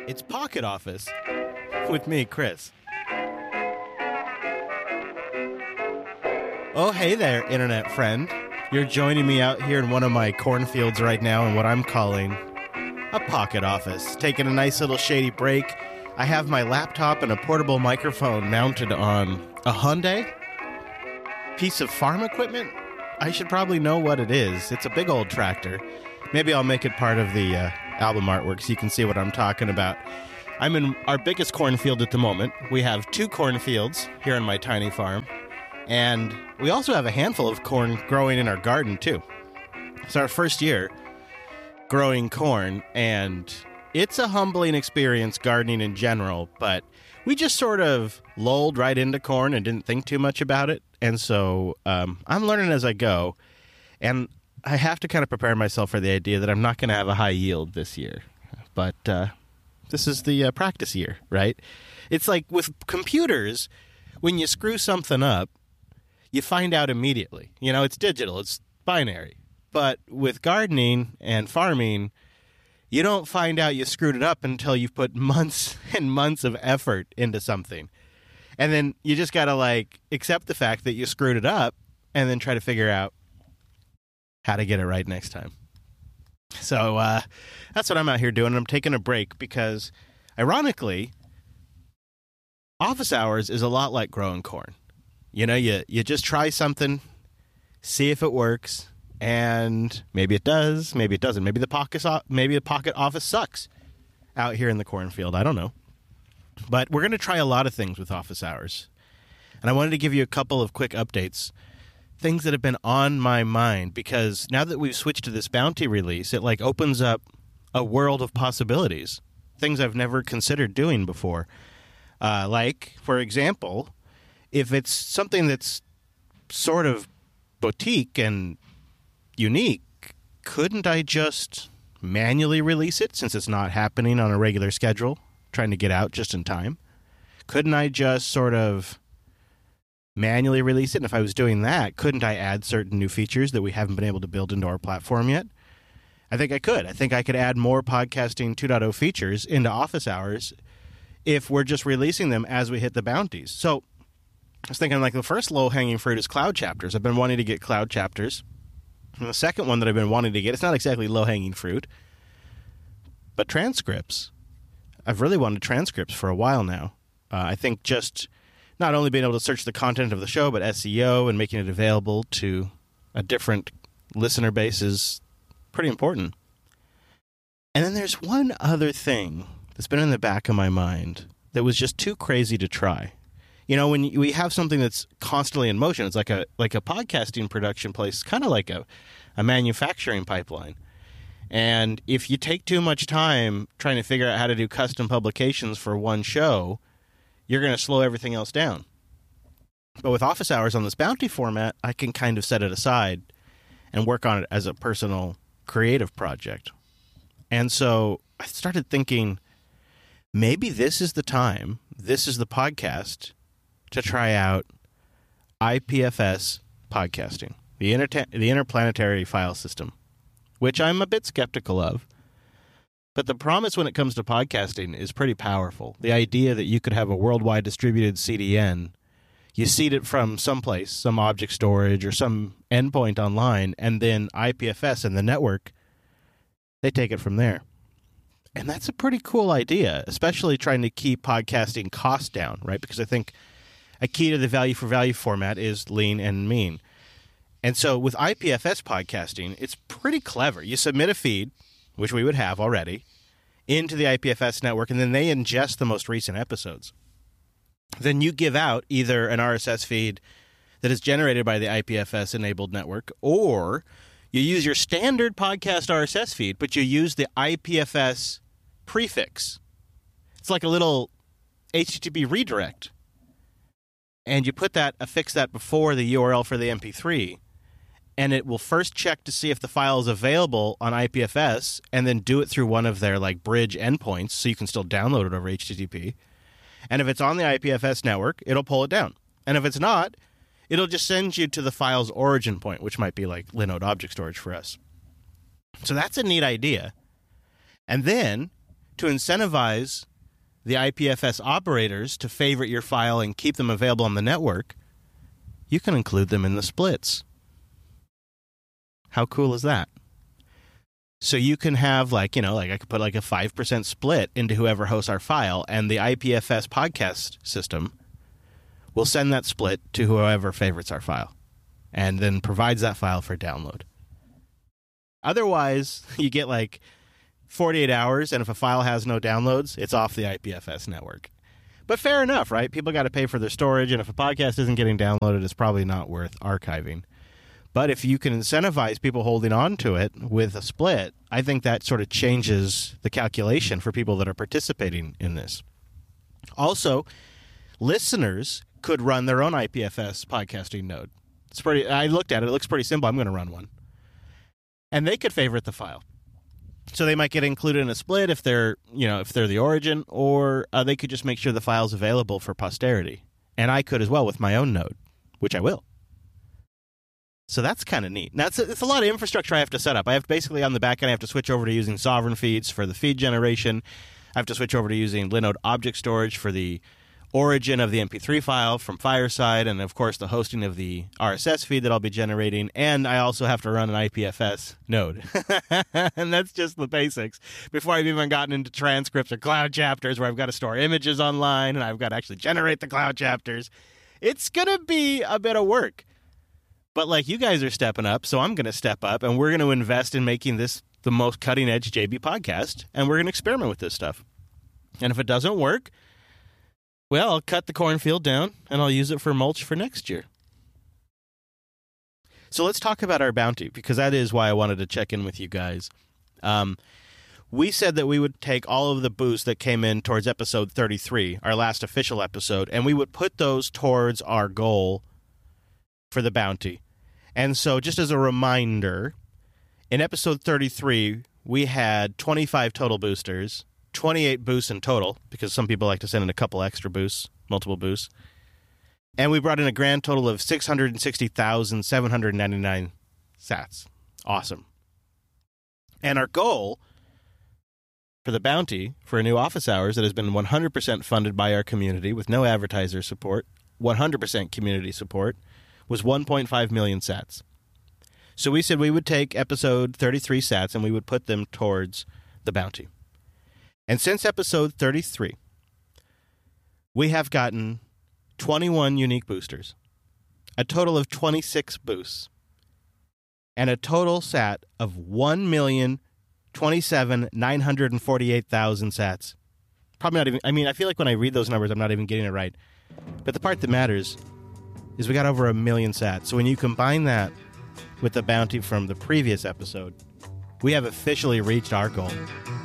It's Pocket Office with me, Chris. Oh, hey there, internet friend. You're joining me out here in one of my cornfields right now in what I'm calling a pocket office. Taking a nice little shady break. I have my laptop and a portable microphone mounted on a Hyundai piece of farm equipment. I should probably know what it is. It's a big old tractor. Maybe I'll make it part of the album artwork so you can see what I'm talking about. I'm in our biggest cornfield at the moment. We have 2 cornfields here on my tiny farm. And we also have a handful of corn growing in our garden, too. It's our first year growing corn, and it's a humbling experience gardening in general, but we just sort of lulled right into corn and didn't think too much about it. And so I'm learning as I go, and I have to kind of prepare myself for the idea that I'm not going to have a high yield this year. But this is the practice year, right? It's like with computers, when you screw something up, you find out immediately. You know, it's digital, it's binary. But with gardening and farming, you don't find out you screwed it up until you've put months and months of effort into something. And then you just got to, accept the fact that you screwed it up and then try to figure out how to get it right next time. So that's what I'm out here doing. I'm taking a break because, ironically, office hours is a lot like growing corn. You know, you just try something, see if it works, and maybe it does, maybe it doesn't. Maybe the pocket office sucks out here in the cornfield. I don't know. But we're going to try a lot of things with office hours. And I wanted to give you a couple of quick updates, things that have been on my mind, because now that we've switched to this bounty release, it opens up a world of possibilities, things I've never considered doing before. For example, if it's something that's sort of boutique and unique, couldn't I just manually release it since it's not happening on a regular schedule, trying to get out just in time? Couldn't I just sort of manually release it? And if I was doing that, couldn't I add certain new features that we haven't been able to build into our platform yet? I think I could. I think I could add more Podcasting 2.0 features into office hours if we're just releasing them as we hit the bounties. So I was thinking the first low-hanging fruit is cloud chapters. I've been wanting to get cloud chapters. And the second one that I've been wanting to get, it's not exactly low-hanging fruit, but transcripts. I've really wanted transcripts for a while now. I think just not only being able to search the content of the show, but SEO and making it available to a different listener base is pretty important. And then there's one other thing that's been in the back of my mind that was just too crazy to try. You know, when we have something that's constantly in motion, it's like a podcasting production place, kind of like a manufacturing pipeline. And if you take too much time trying to figure out how to do custom publications for one show, you're going to slow everything else down. But with office hours on this bounty format, I can kind of set it aside and work on it as a personal creative project. And so I started thinking, maybe this is the time, this is the podcast to try out IPFS podcasting, the Interplanetary File System, which I'm a bit skeptical of. But the promise when it comes to podcasting is pretty powerful. The idea that you could have a worldwide distributed CDN, you seed it from someplace, some object storage or some endpoint online, and then IPFS and the network, they take it from there. And that's a pretty cool idea, especially trying to keep podcasting costs down, right? Because I think a key to the value for value format is lean and mean. And so with IPFS podcasting, it's pretty clever. You submit a feed, which we would have already, into the IPFS network, and then they ingest the most recent episodes. Then you give out either an RSS feed that is generated by the IPFS-enabled network, or you use your standard podcast RSS feed, but you use the IPFS prefix. It's like a little HTTP redirect. And you affix that before the URL for the MP3, and it will first check to see if the file is available on IPFS, and then do it through one of their bridge endpoints, so you can still download it over HTTP. And if it's on the IPFS network, it'll pull it down. And if it's not, it'll just send you to the file's origin point, which might be like Linode object storage for us. So that's a neat idea. And then to incentivize the IPFS operators to favorite your file and keep them available on the network, you can include them in the splits. How cool is that? So you can have I could put a 5% split into whoever hosts our file, and the IPFS podcast system will send that split to whoever favorites our file and then provides that file for download. Otherwise, you get 48 hours, and if a file has no downloads, it's off the IPFS network. But fair enough, right? People got to pay for their storage, and if a podcast isn't getting downloaded, it's probably not worth archiving. But if you can incentivize people holding on to it with a split, I think that sort of changes the calculation for people that are participating in this. Also, listeners could run their own IPFS podcasting node. I looked at it. It looks pretty simple. I'm going to run one. And they could favorite the file. So they might get included in a split if they're the origin, or they could just make sure the file's available for posterity. And I could as well with my own node, which I will. So that's kind of neat. Now, it's a lot of infrastructure I have to set up. I have basically on the back end, I have to switch over to using Sovereign feeds for the feed generation. I have to switch over to using Linode object storage for the origin of the MP3 file from Fireside, and of course the hosting of the RSS feed that I'll be generating. And I also have to run an IPFS node. And that's just the basics before I've even gotten into transcripts or cloud chapters where I've got to store images online and I've got to actually generate the cloud chapters. It's going to be a bit of work. But you guys are stepping up, so I'm going to step up, and we're going to invest in making this the most cutting-edge JB podcast, and we're going to experiment with this stuff. And if it doesn't work, well, I'll cut the cornfield down, and I'll use it for mulch for next year. So let's talk about our bounty, because that is why I wanted to check in with you guys. We said that we would take all of the boosts that came in towards episode 33, our last official episode, and we would put those towards our goal for the bounty. And so just as a reminder, in episode 33, we had 25 total boosters, 28 boosts in total, because some people like to send in a couple extra boosts, multiple boosts. And we brought in a grand total of 660,799 sats. Awesome. And our goal for the bounty for a new office hours that has been 100% funded by our community with no advertiser support, 100% community support, was 1.5 million sats. So we said we would take episode 33 sats and we would put them towards the bounty. And since episode 33, we have gotten 21 unique boosters, a total of 26 boosts, and a total sat of 1,027,948,000 sats. Probably not even, I feel like when I read those numbers, I'm not even getting it right. But the part that matters is we got over 1 million sats. So when you combine that with the bounty from the previous episode, we have officially reached our goal.